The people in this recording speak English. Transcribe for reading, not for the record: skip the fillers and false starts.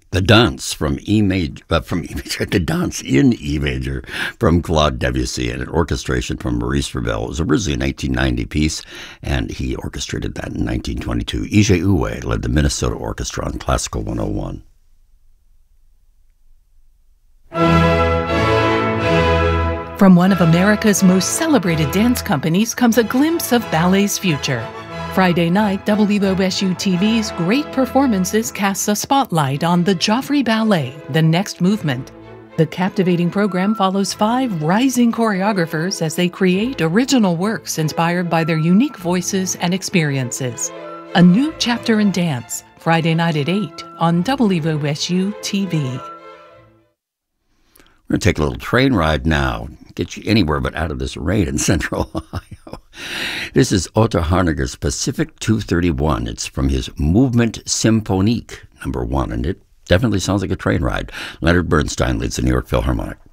The Dance from the Dance in E major from Claude Debussy, and an orchestration from Maurice Ravel. It was originally a 1990 piece, and he orchestrated that in 1922. Ije Uwe led the Minnesota Orchestra on Classical 101. From one of America's most celebrated dance companies comes a glimpse of ballet's future. Friday night, WOSU TV's Great Performances casts a spotlight on the Joffrey Ballet, The Next Movement. The captivating program follows 5 rising choreographers as they create original works inspired by their unique voices and experiences. A new chapter in dance, Friday night at 8 on WOSU TV. We're going to take a little train ride now. Get you anywhere but out of this rain in central Ohio. This is Otto Harniger's Pacific 231. It's from his Movement Symphonique, number 1, and it definitely sounds like a train ride. Leonard Bernstein leads the New York Philharmonic.